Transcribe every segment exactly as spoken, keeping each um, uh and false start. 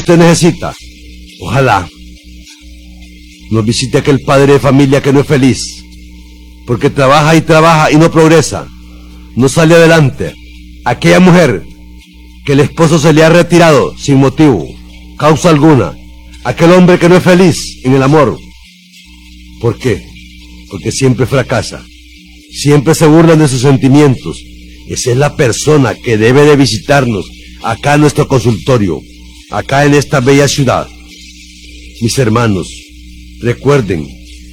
usted necesita. Ojalá nos visite aquel padre de familia que no es feliz, porque trabaja y trabaja y no progresa, no sale adelante. Aquella mujer que el esposo se le ha retirado sin motivo, causa alguna. Aquel hombre que no es feliz en el amor. ¿Por qué? Porque siempre fracasa. Siempre se burlan de sus sentimientos. Esa es la persona que debe de visitarnos acá en nuestro consultorio, acá en esta bella ciudad. Mis hermanos, recuerden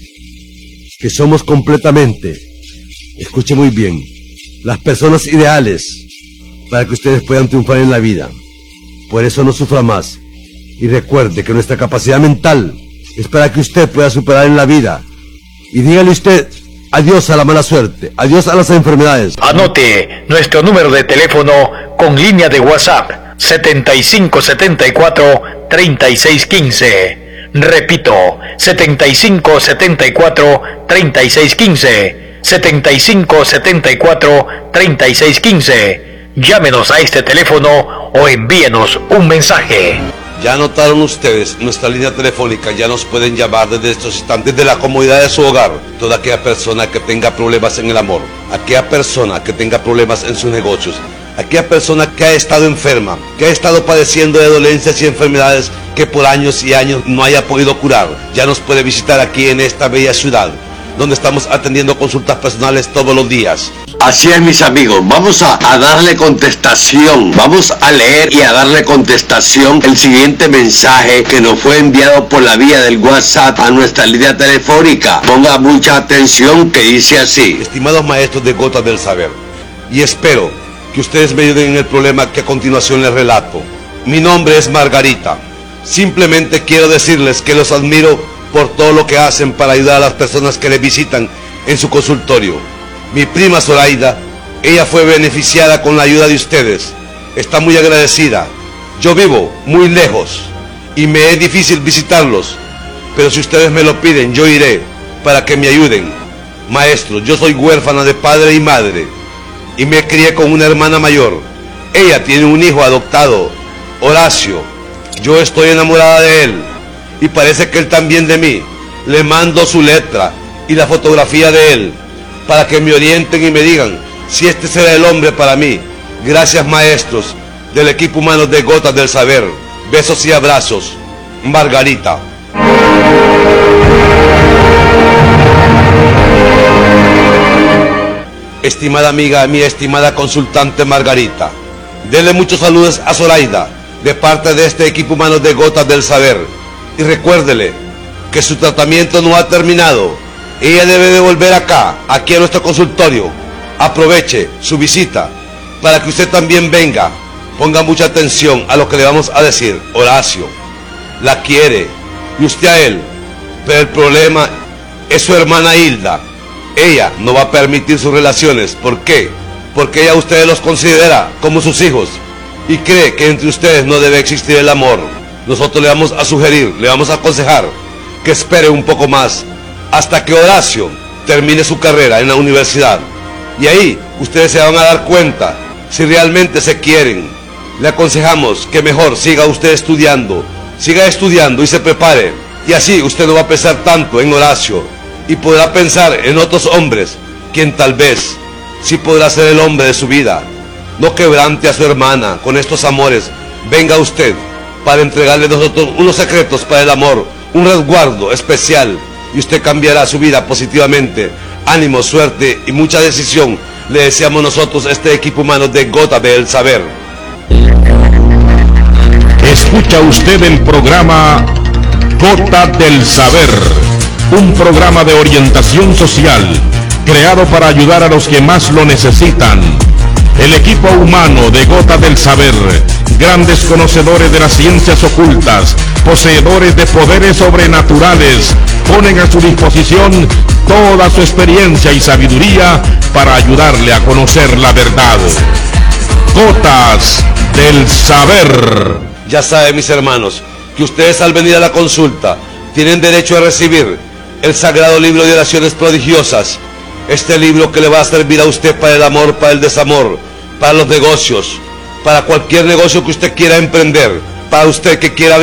que somos completamente, escuchen muy bien, las personas ideales para que ustedes puedan triunfar en la vida. Por eso no sufra más. Y recuerde que nuestra capacidad mental es para que usted pueda superar en la vida. Y dígale usted adiós a la mala suerte, adiós a las enfermedades. Anote nuestro número de teléfono con línea de WhatsApp setenta y cinco setenta y cuatro treinta y seis quince. Repito, setenta y cinco setenta y cuatro treinta y seis quince. setenta y cinco setenta y cuatro treinta y seis quince. Llámenos a este teléfono o envíenos un mensaje. Ya notaron ustedes, nuestra línea telefónica ya nos pueden llamar desde estos instantes de la comodidad de su hogar. Toda aquella persona que tenga problemas en el amor, aquella persona que tenga problemas en sus negocios, aquella persona que ha estado enferma, que ha estado padeciendo de dolencias y enfermedades que por años y años no haya podido curar, ya nos puede visitar aquí en esta bella ciudad, donde estamos atendiendo consultas personales todos los días. Así es, mis amigos, vamos a, a darle contestación, vamos a leer y a darle contestación el siguiente mensaje que nos fue enviado por la vía del WhatsApp a nuestra línea telefónica. Ponga mucha atención, que dice así: estimados maestros de Gotas del Saber, y espero que ustedes me ayuden en el problema que a continuación les relato. Mi nombre es Margarita. Simplemente quiero decirles que los admiro por todo lo que hacen para ayudar a las personas que les visitan en su consultorio. Mi prima Zoraida, ella fue beneficiada con la ayuda de ustedes. Está muy agradecida. Yo vivo muy lejos y me es difícil visitarlos, pero si ustedes me lo piden, yo iré para que me ayuden. Maestro, yo soy huérfana de padre y madre y me crié con una hermana mayor. Ella tiene un hijo adoptado, Horacio. Yo estoy enamorada de él y parece que él también de mí. Le mando su letra y la fotografía de él para que me orienten y me digan si este será el hombre para mí. Gracias, maestros del equipo humano de Gotas del Saber. Besos y abrazos. Margarita. Estimada amiga, mi estimada consultante Margarita, denle muchos saludos a Zoraida de parte de este equipo humano de Gotas del Saber, y recuérdele que su tratamiento no ha terminado. Ella debe de volver acá, aquí a nuestro consultorio. Aproveche su visita para que usted también venga. Ponga mucha atención a lo que le vamos a decir. Horacio la quiere y usted a él, pero el problema es su hermana Hilda. Ella no va a permitir sus relaciones. ¿Por qué? Porque ella a ustedes los considera como sus hijos y cree que entre ustedes no debe existir el amor. Nosotros le vamos a sugerir, le vamos a aconsejar que espere un poco más hasta que Horacio termine su carrera en la universidad, y ahí ustedes se van a dar cuenta si realmente se quieren. Le aconsejamos que mejor siga usted estudiando, siga estudiando y se prepare, y así usted no va a pensar tanto en Horacio y podrá pensar en otros hombres, quien tal vez sí podrá ser el hombre de su vida. No quebrante a su hermana con estos amores. Venga usted para entregarle a nosotros unos secretos para el amor, un resguardo especial, y usted cambiará su vida positivamente. Ánimo, suerte y mucha decisión le deseamos nosotros, este equipo humano de Gotas del Saber. Escucha usted el programa Gotas del Saber, un programa de orientación social creado para ayudar a los que más lo necesitan. El equipo humano de Gotas del Saber, grandes conocedores de las ciencias ocultas, poseedores de poderes sobrenaturales, ponen a su disposición toda su experiencia y sabiduría para ayudarle a conocer la verdad. Gotas del Saber. Ya saben, mis hermanos, que ustedes al venir a la consulta tienen derecho a recibir el sagrado libro de oraciones prodigiosas. Este libro que le va a servir a usted para el amor, para el desamor, para los negocios, para cualquier negocio que usted quiera emprender, para usted que quiera